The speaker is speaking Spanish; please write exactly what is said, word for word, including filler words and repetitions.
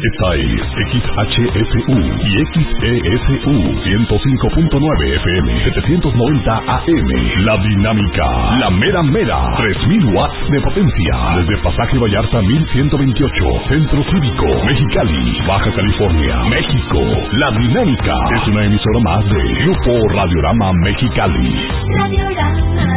Esta es X H F U y X E S U ciento cinco punto nueve F M, setecientos noventa A M. La Dinámica, la mera mera, tres mil watts de potencia. Desde Pasaje Vallarta mil ciento veintiocho, Centro Cívico, Mexicali, Baja California, México. La Dinámica es una emisora más de Grupo Radiorama Mexicali. Radiorama.